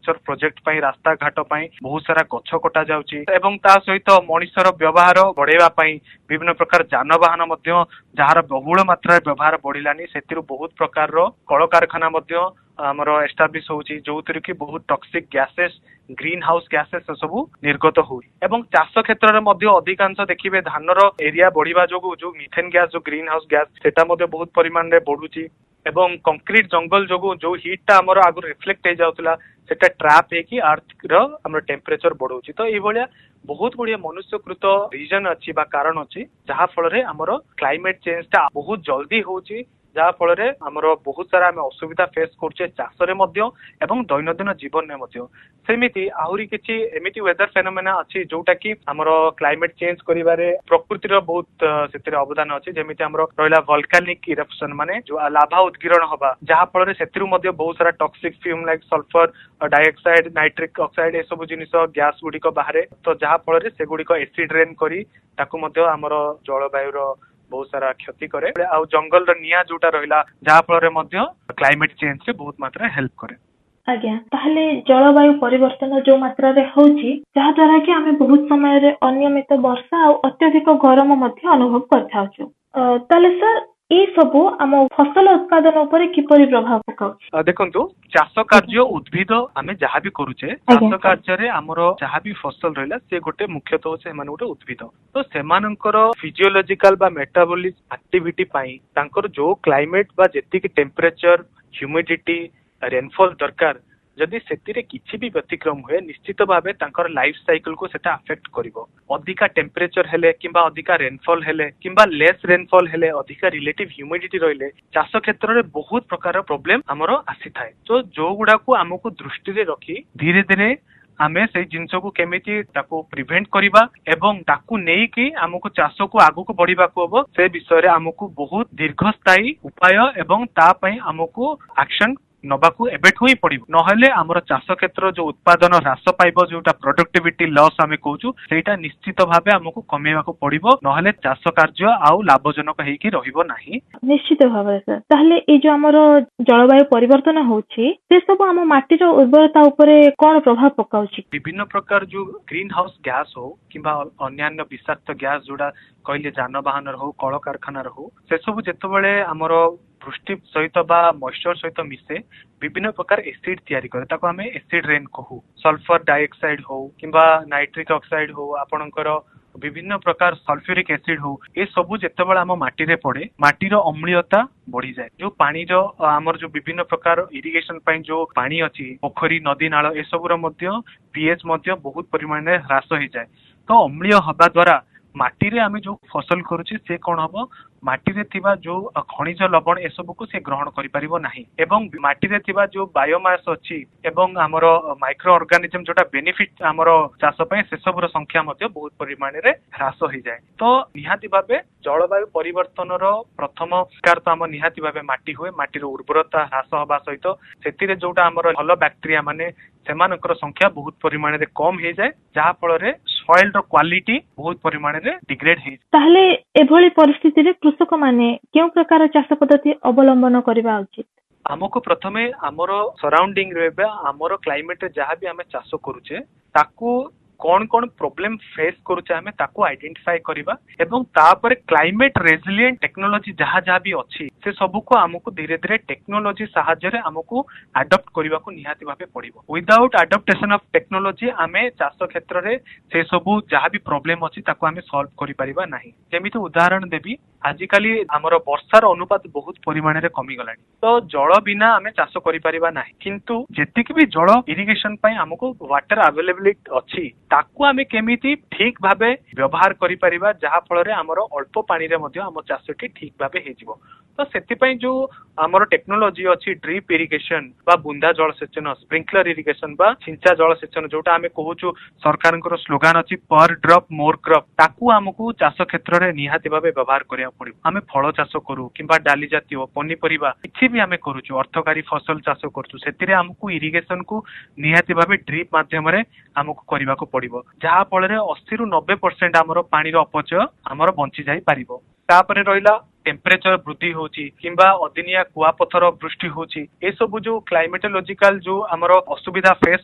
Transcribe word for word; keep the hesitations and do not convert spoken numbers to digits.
infrastructure project ପାଇଁ रास्ता घाट ପାଇଁ बहुत सारा गछ कटा जाउची एवं ता सहित मनुष्यर व्यवहार बढ़ेवा ପାଇଁ विभिन्न प्रकार जानवाहन मध्य जहार बहुल मात्रा व्यवहार बढ़िलानी सेतिरु बहुत प्रकार रो कल कारखाना मध्य हमर एस्टाब्लिश होउची जोतिर कि बहुत toxic gases green house gases सब निर्गत हुई एवं चाष क्षेत्र में मध्य अधिकांश देखिए धानर एरिया बढ़िबा जोगु जो मिथेन गैस जो ग्रीन हाउस गैस सेटा मध्य बहुत परिमाण रे बढ़ुची एवं कंक्रीट जंगल जोगु जो हीट टा हमर आगु रिफ्लेक्ट हे जाउतला सेटा ट्रैप हे कि अर्थ रो हमर टेम्परेचर बढ़उची तो ए भलिया बहुत बढ़िया मनुष्यकृत रीजन अच्छी बा कारण अच्छी जहा फल रे हमर क्लाइमेट चेंज टा बहुत जल्दी होउची जहा फल रे हमर बहुत सारा हम असुविधा फेस करछे चाष रे मध्य एवं दैनंदिन जीवन में मध्य सेमिति आहुरी किछि एमिति वेदर फेनोमेना अछि जोटा कि हमर क्लाइमेट चेंज करिवारे प्रकृति रो बहुत सेतिरे अवदान अछि जेमिति हमर रहला वोल्केनिक इरप्शन माने जो लाभा उत्कीर्ण होबा जहा फल रे सेतिरु मध्य बहुत सारा toxic fume like sulphur dioxide nitric oxide ए सब जिनिस गैस गुडी को बाहरे तो जहा फल रे से गुडी को एसिड रेन करी ताकू मध्य हमर जलवायु रो बहुत सारा क्षति करे आ जंगल रो निया जोटा रहिला जहा फल रे मध्य क्लाइमेट चेंज से बहुत मात्रा हेल्प करे आज्ञा ताहले जलवायु परिवर्तन जो मात्रा रे होउची जहा द्वारा कि हमें बहुत समय रे अनियमित वर्षा और अत्यधिक गरम मध्य अनुभव करथाउछु ताले सर ए सबो आम फसल उत्पादन ऊपर किपरि प्रभाव पकाउछि देखंतु चाष कार्य उद्भिद आमे जहा भी करूचे चाष कार्य रे हमरो जहा भी फसल रहला से गोटे मुख्यतः से माने गोटे उद्भिद तो सेमानकर फिजियोलॉजिकल बा मेटाबॉलिक एक्टिविटी पई तांकर जो क्लाइमेट बा जेति कि टेम्परेचर ह्यूमिडिटी रेनफॉल दरकार जदि सेतिरे किछि भी व्यतिक्रम हुए निश्चित भावे तांकर लाइफ साइकिल को सेटा अफेक्ट करिवो अधिका टेम्परेचर हेले किंबा अधिका रेनफॉल हेले किंबा लेस रेनफॉल हेले अधिका रिलेटिव ह्यूमिडिटी रहिले चाष क्षेत्र रे बहुत प्रकार प्रॉब्लम हमरो आसी थाए तो जो गुडा को हमको दृष्टि रे रखी धीरे धीरे आमे से जिनस को केमिति ताको प्रिवेंट करिबा एवं ताकू नेई कि हमको चाष को आगु को बढ़िबा को हबो से विषय रे हमको बहुत दीर्घस्थायी उपाय एवं ता पई हमको एक्शन नबाकू एबेठू ही पड़िबो नहले हमर चाष क्षेत्र जो उत्पादन ह्रास पाइबो जोटा प्रोडक्टिविटी लॉस आमे कहूछु सेटा निश्चित भाबे हमकु कमेबाकू पड़िबो नहले चाष कार्य आउ लाभजनक हेकी रहिबो नाही निश्चित भाबे सर ताहले ए जो हमर जलवायु परिवर्तन होउछि से सब हम माटी रो उर्वरता ऊपर कोन प्रभाव पकाउछि विभिन्न प्रकार जो ग्रीन हाउस गैस हो किबा अन्यान्य विषाक्त गैस जोड़ा कहले जानवाहन हो कल कारखाना हो से सब जेतबेले हमर पृष्टि सहित बा मॉइस्चर सहित मिसे विभिन्न प्रकार एसिड तैयारी करे ताको हमें एसिड रेन कहू सल्फर डाइऑक्साइड हो किंबा नाइट्रिक ऑक्साइड हो आपणकर विभिन्न प्रकार सल्फ्यूरिक एसिड हो ए सबु जेतेबेले हम माटी रे पड़े माटी रो अम्लीयता बढ़ी जाए जो पानी रो हमर जो विभिन्न प्रकार इरिगेशन पई जो पानी अछि पोखरी नदी नाଳ ए सबु रो मध्य पीएच मध्य बहुत परिमाण रे ह्रास हो जाए तो अम्लीय हबा द्वारा माटी रे आमे जो फसल करूचे से कोन हबो माटी रे थिबा जो खनिज लवण ए सब को से ग्रहण करि परिबो नाही एवं माटी रे थिबा जो बायोमास अछि एवं हमरो माइक्रो ऑर्गेनिज्म जोटा बेनिफिट हमरो चाष पय से सब रो संख्या मध्ये बहुत परिमाण रे ह्रास हो जाए तो निहाती भाबे जलवायु परिवर्तन रो प्रथम कार तो हम निहाती भाबे माटी होए माटी रो उर्वरता ह्रास होबा सहित सेतिरे जोटा हमरो भलो बैक्टीरिया माने सेमानकर संख्या बहुत परिमाण रे कम हे जाए जहा फल रे सॉइल रो क्वालिटी बहुत परिमाण रे डिग्रेड हे ताहले एभली परिस्थिति रे कृषक माने केउ प्रकार चाष पद्धति अवलंबन करबा उचित हमको प्रथमे हमरो सराउंडिंग रे हमरो क्लाइमेट रे जहा भी हमें चाष करूचे ताकू कौन कौन प्रॉब्लम फेस करूचे हमें ताकू आइडेंटिफाई करबा एवं तापर क्लाइमेट रेजिलिएंट टेक्नोलॉजी जहा जहा भी अछि से सब को हमको धीरे धीरे टेक्नोलॉजी सहायता रे हमको अडॉप्ट करबा को निहाती भाबे पड़िबो विदाउट अडॉप्टेशन ऑफ टेक्नोलॉजी हमें चाष क्षेत्र रे से सब जहा भी प्रॉब्लम अछि ताकू हमें सॉल्व करि परिबा नाही जेमिति उदाहरण देबी आजिकाली हमर वर्षार अनुपात बहुत परिमाण रे कमी गलानी तो जल बिना हमें चाष करि परिबा नाही किंतु जेतिक भी जल इरिगेशन पई हमको वाटर अवेलेबिलिटी अछि ताकू आमे केमिति ठीक भाबे व्यवहार करि परिबा जहा फल रे हमर अल्प पानी रे मध्ये हम चाषटी ठीक भाबे हे जिवो तो सेति पई जो हमर टेक्नोलॉजी अछि ड्रिप इरिगेशन बा बुंदा जल सेचन स्प्रिंकलर इरिगेशन बा छिंचा जल सेचन जोटा हमें कहूछु सरकारनकर स्लोगान अछि पर ड्रॉप मोर क्रॉप ताकू हमकु चाष क्षेत्र रे निहाती भाबे व्यवहार करिया पड़िबो हमें फल चाष करू किंबा डाली जातीय पनीपरिबा किछि भी हमें करूछु अर्थकारी फसल चाष करछु सेतिरे हमकु इरिगेशन को निहाती भाबे ड्रिप माध्यम रे हमकु करिबा को पड़िबो जहा फल रे अस्सी रु नब्बे परसेंट हमर पानी रो अपचय हमर बंची जाई पारिबो तापरे रहिला टेम्परेचर वृद्धि होची किंबा अदिनिया कुआपथर वृष्टि होची ए सब जो क्लाइमेटोलॉजिकल जो हमर असुविधा फेस